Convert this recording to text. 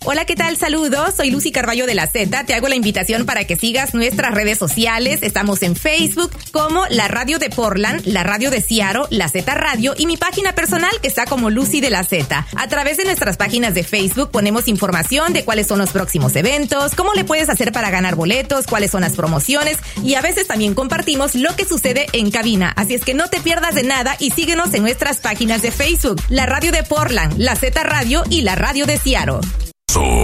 Hola, ¿qué tal? Saludos, soy Lucy Carballo de La Z. Te hago la invitación para que sigas nuestras redes sociales. Estamos en Facebook como La Radio de Portland, La Radio de Seattle, La Z Radio y mi página personal que está como Lucy de La Z. A través de nuestras páginas de Facebook ponemos información de cuáles son los próximos eventos, cómo le puedes hacer para ganar boletos, cuáles son las promociones y a veces también compartimos lo que sucede en cabina. Así es que no te pierdas de nada y síguenos en nuestras páginas de Facebook, La Radio de Portland, La Z Radio y La Radio de Seattle.